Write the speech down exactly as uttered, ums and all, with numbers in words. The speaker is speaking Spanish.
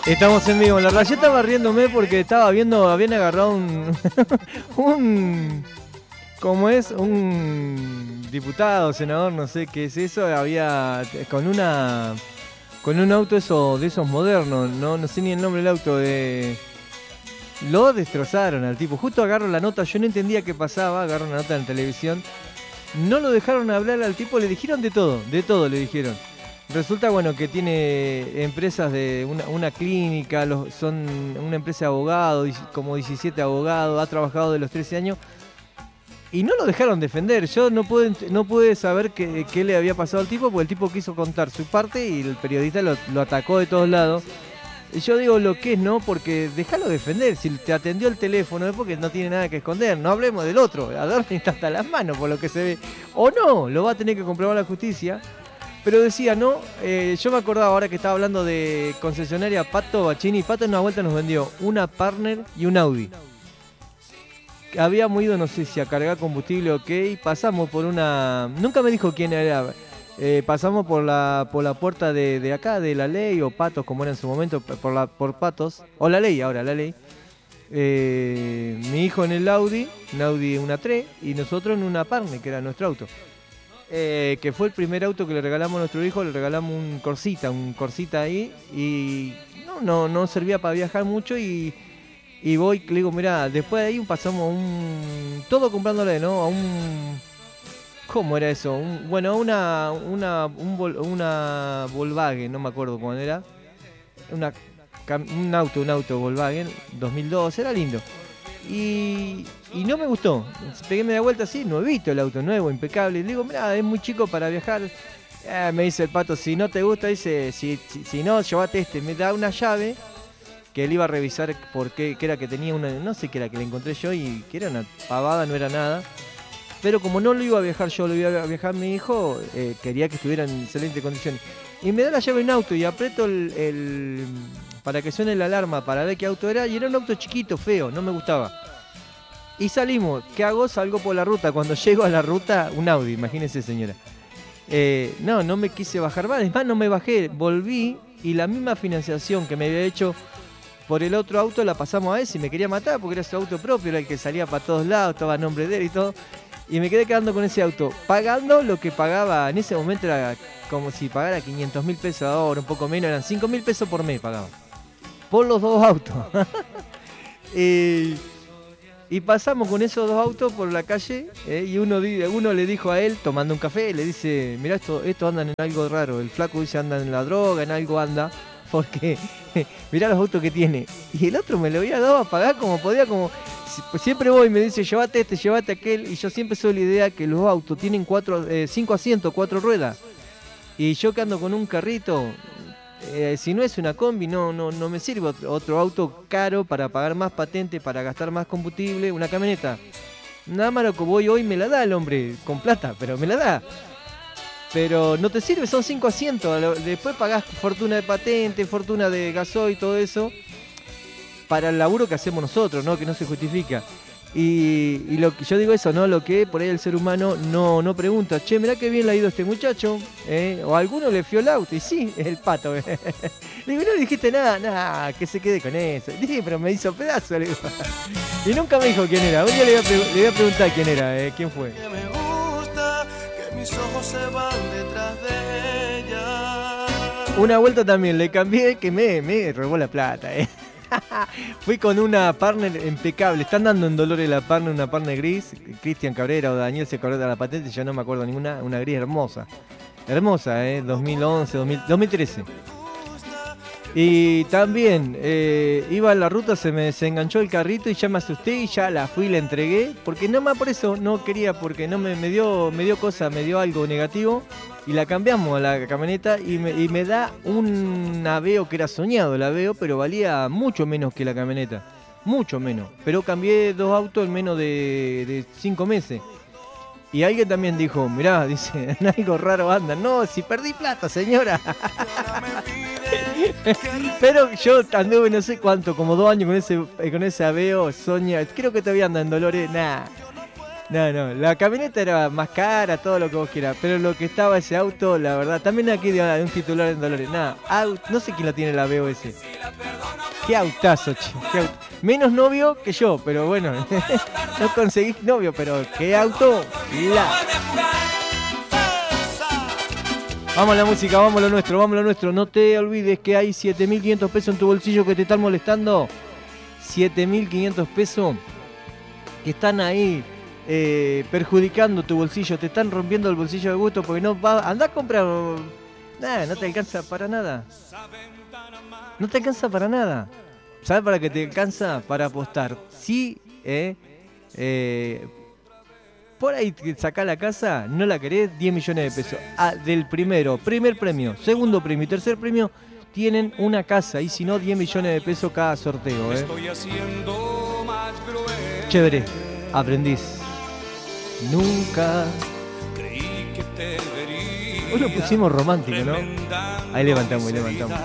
Estamos en vivo. La verdad, yo estaba riéndome porque estaba viendo, habían agarrado un, un, ¿cómo es? Un diputado, senador, no sé qué es eso, había con una, con un auto eso, de esos modernos, no, no sé ni el nombre del auto, de, lo destrozaron al tipo. Justo agarro la nota, yo no entendía qué pasaba, agarro una nota en televisión, no lo dejaron hablar al tipo, le dijeron de todo, de todo le dijeron. Resulta, bueno, que tiene empresas de una, una clínica, los, son una empresa de abogados, como diecisiete abogados, ha trabajado de los trece años y no lo dejaron defender. Yo no pude, no pude saber qué, qué le había pasado al tipo porque el tipo quiso contar su parte y el periodista lo, lo atacó de todos lados. Y yo digo lo que es, ¿no? Porque déjalo defender. Si te atendió el teléfono es porque no tiene nada que esconder. No hablemos del otro. A Dorni está hasta las manos por lo que se ve. O no, lo va a tener que comprobar la justicia. Pero decía, no, eh, yo me acordaba ahora que estaba hablando de concesionaria Pato Bachini. Pato en una vuelta nos vendió una Partner y un Audi. Habíamos ido, no sé si a cargar combustible o qué, y pasamos por una... Nunca me dijo quién era. Eh, pasamos por la por la puerta de, de acá, de La Ley, o Patos, como era en su momento, por, la, por Patos. O La Ley, ahora, La Ley. Eh, mi hijo en el Audi, un Audi una tres, y nosotros en una Partner, que era nuestro auto. Eh, que fue el primer auto que le regalamos a nuestro hijo, le regalamos un Corsita, un Corsita ahí, y no, no, no servía para viajar mucho, y, y voy, le digo, mirá, después de ahí pasamos un, todo comprándole, ¿no? A un, ¿cómo era eso? Un, bueno, una, una, un, una Volkswagen, no me acuerdo cómo era, una, un auto, un auto Volkswagen, dos mil dos, era lindo. Y, y no me gustó. Pegué media vuelta así, nuevito el auto, nuevo, impecable. Le digo, mira, es muy chico para viajar. Eh, me dice el Pato, si no te gusta, dice, si, si, si no, llévate este. Me da una llave que él iba a revisar porque que era que tenía una, no sé qué era que le encontré yo y que era una pavada, no era nada. Pero como no lo iba a viajar yo, lo iba a viajar mi hijo, eh, quería que estuviera en excelentes condiciones. Y me da la llave en auto y aprieto el, el para que suene la alarma para ver qué auto era, y era un auto chiquito, feo, no me gustaba. Y salimos, ¿qué hago? Salgo por la ruta. Cuando llego a la ruta, un Audi, imagínese, señora. Eh, no, no me quise bajar más, es más, no me bajé, volví y la misma financiación que me había hecho por el otro auto la pasamos a ese y me quería matar porque era su auto propio, era el que salía para todos lados, estaba a nombre de él y todo. Y me quedé quedando con ese auto, pagando lo que pagaba, en ese momento era como si pagara quinientos mil pesos ahora, un poco menos, eran cinco mil pesos por mes pagaba. Por los dos autos. y, y pasamos con esos dos autos por la calle, eh, y uno, uno le dijo a él, tomando un café, le dice, mirá, esto, esto andan en algo raro. El flaco dice, andan en la droga, en algo anda, porque mirá los autos que tiene. Y el otro me lo había dado a pagar como podía, como... Siempre voy y me dice, llévate este, llévate aquel, y yo siempre soy la idea que los autos tienen cuatro, eh, cinco asientos, cuatro ruedas. Y yo que ando con un carrito... Eh, si no es una combi, no, no, no me sirve otro, otro auto caro para pagar más patente, para gastar más combustible, una camioneta. Nada más lo que voy hoy me la da el hombre, con plata, pero me la da. Pero no te sirve, son cinco asientos, después pagás fortuna de patente, fortuna de gasoil y todo eso, para el laburo que hacemos nosotros, ¿no? Que no se justifica. Y, y lo que yo digo eso, ¿no? Lo que por ahí el ser humano no, no pregunta, che, mirá qué bien le ha ido a este muchacho, ¿eh? O a alguno le fió el auto, y sí, es el Pato. Le digo, no le dijiste nada, nada, que se quede con eso. Dije, pero me hizo pedazo, le digo. Y nunca me dijo quién era. Un día le voy a, le voy a preguntar quién era, ¿eh? ¿Quién fue? Me gusta que mis ojos se van detrás de ella. Una vuelta también le cambié, que me, me robó la plata, ¿eh? Fui con una Partner impecable. Están dando en Dolores la Partner, una Partner gris. Cristian Cabrera o Daniel se acordó de la patente, yo no me acuerdo ninguna. Una gris hermosa. Hermosa, ¿eh? dos mil once, dos mil, dos mil trece. Y también eh, iba a la ruta, se me desenganchó el carrito y ya me asusté y ya la fui y la entregué. Porque no más por eso, no quería, porque no me, me dio me dio cosa, me dio algo negativo. Y la cambiamos a la camioneta y me, y me da un Aveo que era soñado, el Aveo, pero valía mucho menos que la camioneta. Mucho menos. Pero cambié dos autos en menos de, de cinco meses. Y alguien también dijo, mirá, dice, en algo raro anda. No, si perdí plata, señora. Pero yo anduve no sé cuánto, como dos años con ese, con ese Aveo, soña. Creo que todavía anda en Dolores, nada. No, no, la camioneta era más cara, todo lo que vos quieras, pero lo que estaba ese auto, la verdad, también aquí de, de un titular en Dolores, nada, au- no sé quién lo tiene la B O S. Qué autazo, che, qué aut- menos novio que yo, pero bueno, no conseguí novio, pero qué auto, la... Vamos a la música, vamos a lo nuestro, vamos a lo nuestro, no te olvides que hay siete mil quinientos pesos en tu bolsillo que te están molestando, siete mil quinientos pesos que están ahí. Eh, perjudicando tu bolsillo, te están rompiendo el bolsillo de gusto porque no va, andá a comprar, nada, no te alcanza para nada, no te alcanza para nada, ¿sabes para qué te alcanza? Para apostar, sí, eh, eh, por ahí te sacás la casa, no la querés, diez millones de pesos, ah, del primero, primer premio, segundo premio y tercer premio tienen una casa y si no diez millones de pesos cada sorteo, eh. Chévere, aprendiz. Nunca creí que te vería. Hoy lo pusimos romántico, ¿no? Ahí levantamos, ahí levantamos.